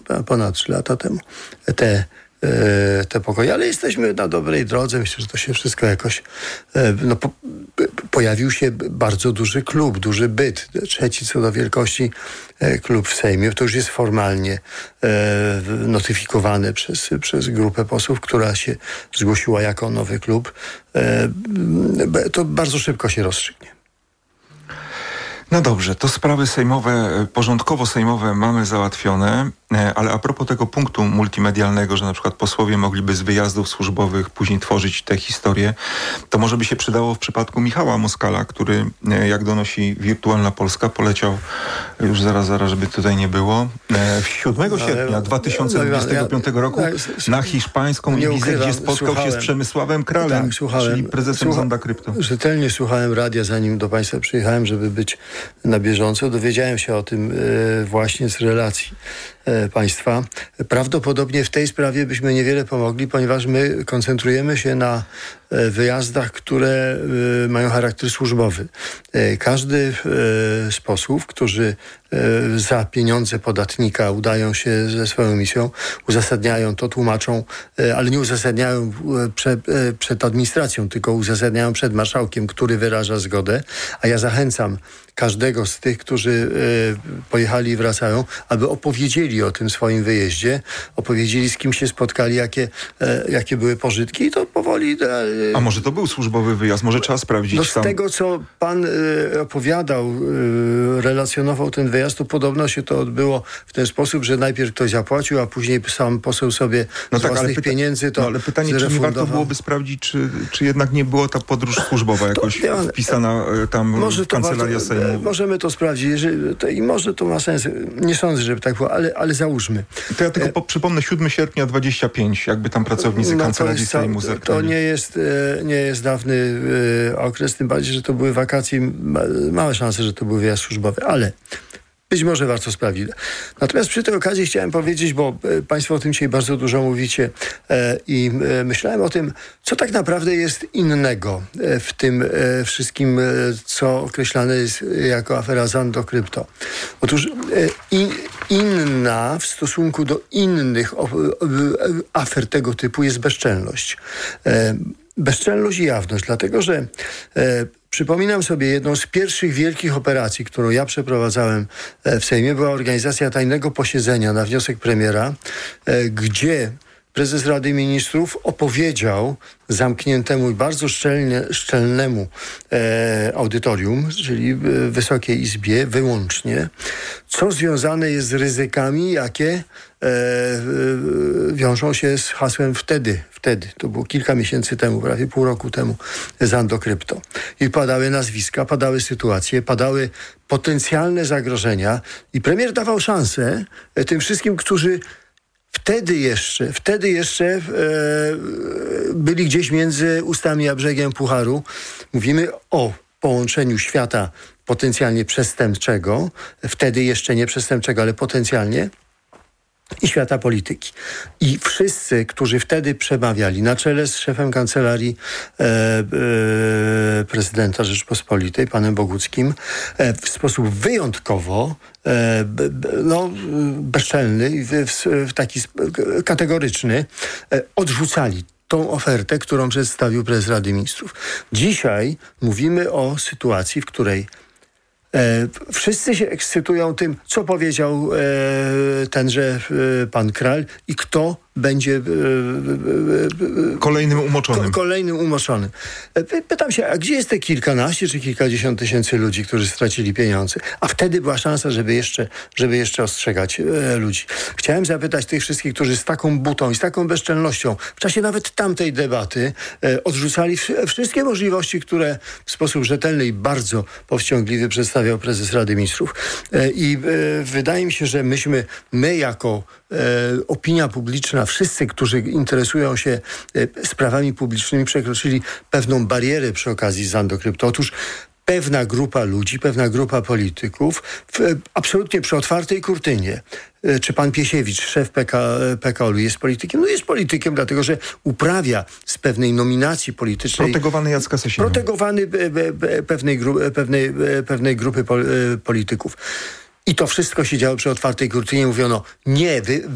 ponad 3 lata temu te pokoje, ale jesteśmy na dobrej drodze. Myślę, że to się wszystko jakoś pojawił się bardzo duży klub, duży byt, 3. co do wielkości klub w Sejmie. To już jest formalnie notyfikowane przez grupę posłów, która się zgłosiła jako nowy klub. To bardzo szybko się rozstrzygnie. No dobrze, to sprawy sejmowe, porządkowo sejmowe mamy załatwione, ale a propos tego punktu multimedialnego, że na przykład posłowie mogliby z wyjazdów służbowych później tworzyć te historie, to może by się przydało w przypadku Michała Moskala, który, jak donosi Wirtualna Polska, poleciał już zaraz, żeby tutaj nie było, 7 sierpnia 2025 roku na hiszpańską Ibizę, gdzie spotkał się z Przemysławem Kralem, czyli prezesem Zonda Krypto. Rzetelnie słuchałem radia, zanim do Państwa przyjechałem, żeby być na bieżąco. Dowiedziałem się o tym właśnie z relacji Państwa. Prawdopodobnie w tej sprawie byśmy niewiele pomogli, ponieważ my koncentrujemy się na wyjazdach, które mają charakter służbowy. Każdy z posłów, którzy za pieniądze podatnika udają się ze swoją misją, uzasadniają to, tłumaczą, ale nie uzasadniają przed administracją, tylko uzasadniają przed marszałkiem, który wyraża zgodę, a ja zachęcam każdego z tych, którzy pojechali i wracają, aby opowiedzieli o tym swoim wyjeździe, opowiedzieli, z kim się spotkali, jakie były pożytki i to powoli... A może to był służbowy wyjazd? Może trzeba sprawdzić. No z tego, co pan opowiadał, relacjonował ten wyjazd, to podobno się to odbyło w ten sposób, że najpierw ktoś zapłacił, a później sam poseł sobie z własnych pieniędzy to ale pytanie, czy nie warto byłoby sprawdzić, czy jednak nie była ta podróż służbowa jakoś wpisana tam w Kancelaria Sejmu? Możemy to sprawdzić i może to ma sens. Nie sądzę, żeby tak było, ale załóżmy. To ja tylko przypomnę, 7 sierpnia 25, jakby tam pracownicy Kancelarii Sejmu zerknęli. To nie jest dawny okres, tym bardziej, że to były wakacje. Małe szanse, że to był wyjazd służbowy, ale być może warto sprawdzić. Natomiast przy tej okazji chciałem powiedzieć, bo Państwo o tym dzisiaj bardzo dużo mówicie i myślałem o tym, co tak naprawdę jest innego w tym wszystkim, co określane jest jako afera Zando Krypto. Otóż inna w stosunku do innych afer tego typu jest bezczelność. Bezczelność i jawność, dlatego że przypominam sobie, jedną z pierwszych wielkich operacji, którą ja przeprowadzałem w Sejmie, była organizacja tajnego posiedzenia na wniosek premiera, gdzie prezes Rady Ministrów opowiedział zamkniętemu i bardzo szczelnemu audytorium, czyli Wysokiej Izbie wyłącznie, co związane jest z ryzykami, jakie wiążą się z hasłem wtedy, to było kilka miesięcy temu, prawie pół roku temu, Zando Krypto. I padały nazwiska, padały sytuacje, padały potencjalne zagrożenia i premier dawał szansę tym wszystkim, którzy wtedy jeszcze byli gdzieś między ustami a brzegiem pucharu. Mówimy o połączeniu świata potencjalnie przestępczego, wtedy jeszcze nie przestępczego, ale potencjalnie, i świata polityki. I wszyscy, którzy wtedy przemawiali na czele z szefem kancelarii prezydenta Rzeczypospolitej, panem Boguckim, w sposób wyjątkowo bezczelny i w taki kategoryczny odrzucali tą ofertę, którą przedstawił prezes Rady Ministrów. Dzisiaj mówimy o sytuacji, w której wszyscy się ekscytują tym, co powiedział tenże pan Kral i kto będzie kolejnym umoczonym. Pytam się, a gdzie jest te kilkanaście czy kilkadziesiąt tysięcy ludzi, którzy stracili pieniądze? A wtedy była szansa, żeby jeszcze ostrzegać ludzi. Chciałem zapytać tych wszystkich, którzy z taką butą i z taką bezczelnością w czasie nawet tamtej debaty odrzucali wszystkie możliwości, które w sposób rzetelny i bardzo powściągliwy przedstawiał prezes Rady Ministrów. I wydaje mi się, że my jako opinia publiczna, wszyscy, którzy interesują się sprawami publicznymi, przekroczyli pewną barierę przy okazji Zando Krypto. Otóż pewna grupa ludzi, pewna grupa polityków absolutnie przy otwartej kurtynie. Czy pan Piesiewicz, szef PKOL-u, jest politykiem? No jest politykiem, dlatego że uprawia z pewnej nominacji politycznej... Protegowany Jacka Sasina. Protegowany pewnej grupy polityków. I to wszystko się działo przy otwartej kurtynie. Mówiono, nie,